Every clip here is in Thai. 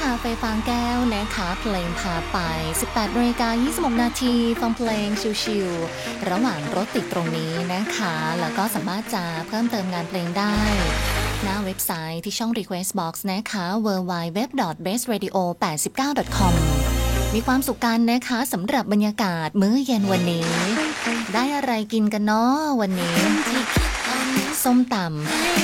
าไปฟางแก้วนะคะเพลงพาไป 18:26 นาทีฟังเพลงชิลๆระหว่างรถติดตรงนี้นะคะแล้วก็สามารถจะเพิ่มเติมงานเพลงได้หน้าเว็บไซต์ที่ช่อง Request Box นะคะ www.bestradio89.com มีความสุขกันนะคะสำหรับบรรยากาศมื้อเย็นวันนี้ได้อะไรกินกันเนาะวันนี้ส้มตำ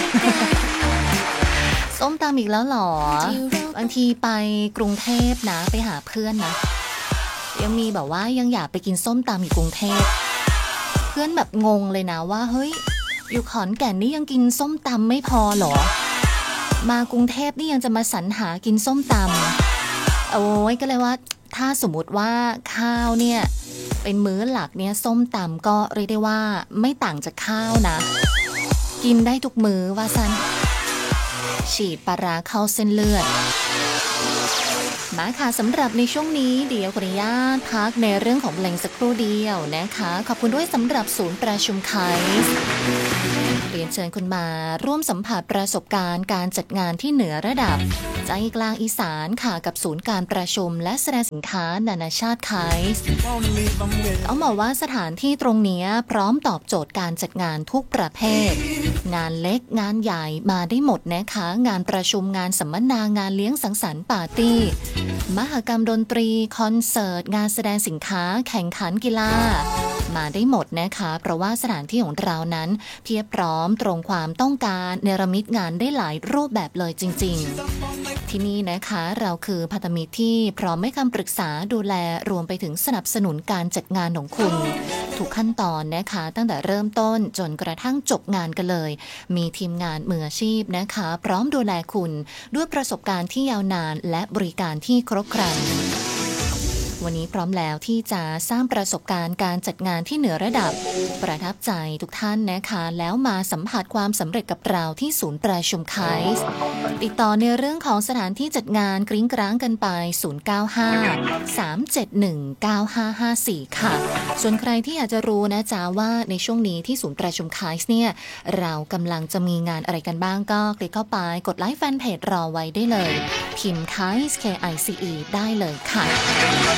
ส้มตำอีกแล้วหรอบางทีไปกรุงเทพนะไปหาเพื่อนนะยังมีแบบว่ายังอยากไปกินส้มตำอยู่กรุงเทพเพื่อนแบบงงเลยนะว่าเฮ้ยอยู่ขอนแก่นนี่ยังกินส้มตำไม่พอหรอมากรุงเทพนี่ยังจะมาสรรหากินส้มตำโอ้ยก็เลยว่าถ้าสมมติว่าข้าวเนี่ยเป็นมื้อหลักเนี่ยส้มตำก็เรียกได้ว่าไม่ต่างจากข้าวนะกินได้ทุกมื้อว่าซันฉีดปลาร้าเข้าเส้นเลือดมาค่ะสำหรับในช่วงนี้เดี๋ยวขออนุญาตพักในเรื่องของเพลงสักครู่เดียวนะคะขอบคุณด้วยสำหรับศูนย์ประชุมไคส์เรียนเชิญคุณมาร่วมสัมผัสประสบการณ์การจัดงานที่เหนือระดับใจกลางอีสานค่ะกับศูนย์การประชุมและแสดงสินค้านานาชาติไคส์ต้องบอกว่าสถานที่ตรงนี้พร้อมตอบโจทย์การจัดงานทุกประเภทงานเล็กงานใหญ่มาได้หมดนะคะงานประชุมงานสัมมนางานเลี้ยงสังสรรค์ปาร์ตี้มหกรรมดนตรีคอนเสิร์ตงานแสดงสินค้าแข่งขันกีฬามาได้หมดนะคะเพราะว่าสถานที่ของเรานั้นเพียบพร้อมตรงความต้องการเนรมิตงานได้หลายรูปแบบเลยจริงๆที่นี่นะคะเราคือพันธมิตรที่พร้อมให้คำปรึกษาดูแลรวมไปถึงสนับสนุนการจัดงานของคุณทุกขั้นตอนนะคะตั้งแต่เริ่มต้นจนกระทั่งจบงานกันเลยมีทีมงานมืออาชีพนะคะพร้อมดูแลคุณด้วยประสบการณ์ที่ยาวนานและบริการที่ครบครันวันนี้พร้อมแล้วที่จะสร้างประสบการณ์การจัดงานที่เหนือระดับประทับใจทุกท่านนะคะแล้วมาสัมผัสความสำเร็จกับเราที่ศูนย์ประชุมไคส์ติดต่อในเรื่องของสถานที่จัดงานกริ้งกร้างกันไป095-371-9554ค่ะส่วนใครที่อยากจะรู้นะจ๊ะว่าในช่วงนี้ที่ศูนย์ประชุมไคส์เนี่ยเรากำลังจะมีงานอะไรกันบ้างก็คลิกเข้าไปกดไลค์แฟนเพจรอไว้ได้เลยพิมพ์ KICE KICE ได้เลยค่ะ